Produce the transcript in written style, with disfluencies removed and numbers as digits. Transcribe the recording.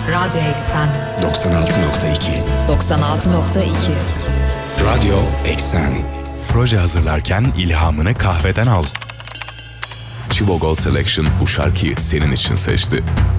Radyo Eksen 96.2 96.2 Radyo Eksen. Proje hazırlarken ilhamını kahveden al. Chivo Gold Selection bu şarkıyı senin için seçti.